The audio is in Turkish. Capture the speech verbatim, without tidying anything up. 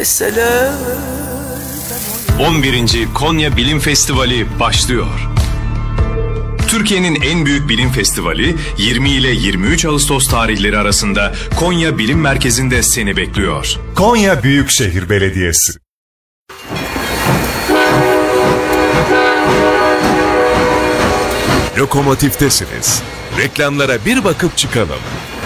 deseler. on birinci. Konya Bilim Festivali başlıyor. Türkiye'nin en büyük bilim festivali yirmi ile yirmi üç Ağustos tarihleri arasında Konya Bilim Merkezi'nde seni bekliyor. Konya Büyükşehir Belediyesi. Lokomotiftesiniz. Reklamlara bir bakıp çıkalım.